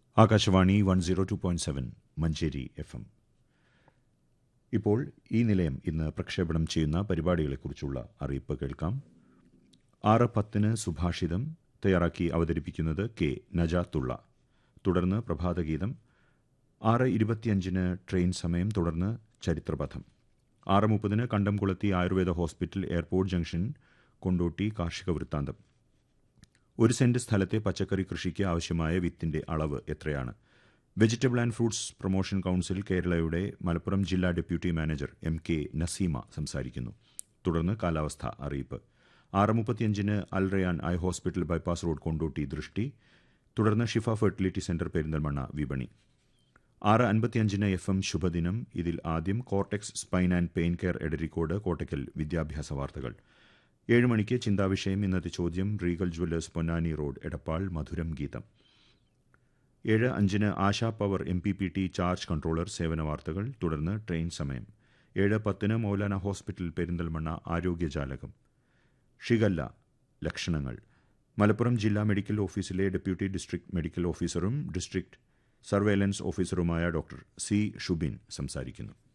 Akashvani 102.7 Manjeri FM. ഇപ്പോൾ ഈ നിലയം ഇന്ന് പ്രക്ഷേപണം ചെയ്യുന്ന പരിപാടികളെക്കുറിച്ചുള്ള അറിയിപ്പ് കേൾക്കാം. 6:10 സുഭാഷിതം തയ്യാറാക്കി അവതരിപ്പിക്കുന്നത് കെ നജാത്തുള്ള. തുടർന്ന് പ്രഭാതഗീതം. 6:25 ട്രെയിൻ സമയം. തുടർന്ന് ചരിത്രപഥം. 6:30 കണ്ടംകുളത്തി Ayurveda hospital, airport junction, Kondotty കാർഷിക വൃത്താന്തം. 1 സെന്റ് സ്ഥലത്തെ പച്ചക്കറി കൃഷിക്ക് ആവശ്യമായ വിത്തിന്റെ അളവ് എത്രയാണ്? Vegetable and fruits promotion council കേരളയുടെ മലപ്പുറം ജില്ലാ ഡെപ്യൂട്ടി മാനേജർ MK നസീമ സംസാരിക്കുന്നു. തുടർന്ന് കാലാവസ്ഥ അറിയിപ്പ്. 6:35 അൽ Ryan eye hospital, bypass road, Kondotty ദൃഷ്ടി. തുടർന്ന് ഷിഫ ഫെർട്ടിലിറ്റി സെന്റർ, പെരിന്തൽമണ്ണ വിപണി. 6:55 FM ശുഭദിനം. ഇതിൽ ആദ്യം cortex spine and pain care Edarikode Kottakkal വിദ്യാഭ്യാസ വാർത്തകൾ. 7 മണിക്ക് ചിന്താവിഷയം. ഇന്നത്തെ ചോദ്യം Regal Jewellers Ponnani road Edappal മധുരം ഗീതം. 7:05 ASHA power MPPT charge controller സേവന വാർത്തകൾ. തുടർന്ന് ട്രെയിൻ സമയം. 7:10 മൗലാന ഹോസ്പിറ്റൽ പെരിന്തൽമണ്ണ ആരോഗ്യജാലകം. ഷിഗല്ല ലക്ഷണങ്ങൾ. മലപ്പുറം ജില്ലാ മെഡിക്കൽ ഓഫീസിലെ ഡെപ്യൂട്ടി ഡിസ്ട്രിക്ട് മെഡിക്കൽ ഓഫീസറും district surveillance ഓഫീസറുമായ doctor C. Shubin സംസാരിക്കുന്നു.